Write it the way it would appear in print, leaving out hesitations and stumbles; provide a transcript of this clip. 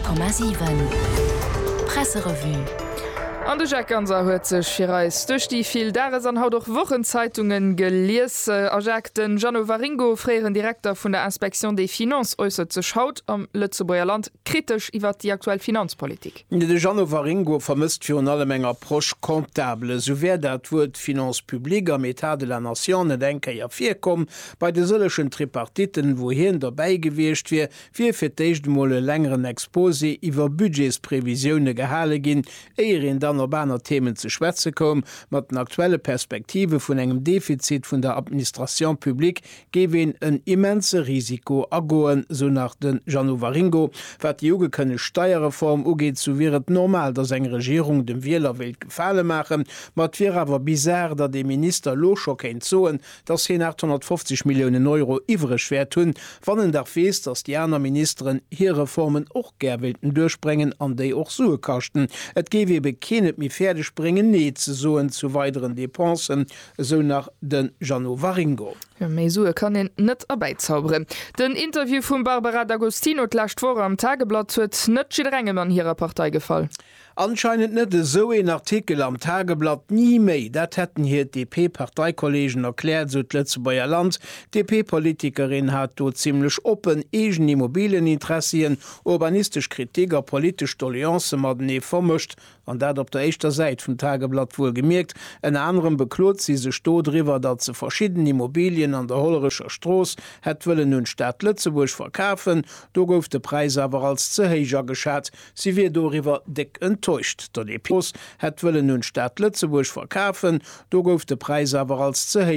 100,7 Presserevue. An de Jack Ganser huet sech firreis duch die viel Dares an haut doch Wochenzeitungen gelies. Jack den Gianno Varingo, freieren Direktor vun der Inspektion des Finanz, äußert sech haut am Lützeburger Land kritisch iwwer die aktuelle Finanzpolitik. De Gianno Varingo vermisst fir alle Menge Approche comptable, so wär dat wurt Finanzpublik am Etat de la Nation denke ja fir kom bei de sëllechen Tripartiten, wohin dabei gewichtcht wie fir fir d'Eichtmolle längeren Exposé iwwer Budgetsprävisionune gehale gin, in dann urbaner Themen zu schwätze kommen, mat den aktuelle Perspektive vun engem Defizit vun der Administration publik gewin een immense Risiko agoen, so nach den Gianno Varingo, wat die Juge könne Steuerreform ugeht zu wiret normal, dass eng Regierung dem Wählerwelt gefallen machen, mat wir aber bizarr, dat de Minister Loschock entzoen, dass hin 850 Millionen Euro ivre schwer tun, wann der feest, dass die anderen Ministerin hier Reformen och gerwilten durchbringen, an de auch Sue kachten. Et gewe bekennet mi Pferde springen nie soen zu weiteren Depensen, so nach den Gianno Varingo. Mesue kann en net abeizaubre. Den Interview vum Barbara D'Agostino lascht vor am Tageblatt huet net Schidrenge an ihrer Partei gefallen. Anscheinend net so en Artikel am Tageblatt nie méi, dat hätten hier DP-Parteikollegen erklärt, so Lützeburger Land. DP-Politikerin hat do ziemlich open egen Immobilieninteressien, urbanistisch Kritiker, politisch Toleranze mat ne vermischt, an dat op der echter Seite vom Tageblatt wohl gemerkt. En anderem beklot sie se Stodriver, dat ze verschieden Immobilien an der Hollerischer Stroß het wëlle nun Stadt Lützeburg verkaufen, do gouf de Preis aber als ze heiger geschat, sie wie doriwer dick enttäuscht. Der DP het wëlle nun Stadt Lützeburg verkaufen, do gouf de Preis aber als ze